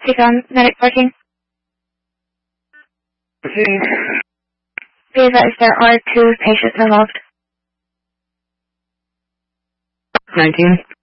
Take on medic parking. Proceeding. Be advised there are 2 patients involved. 19.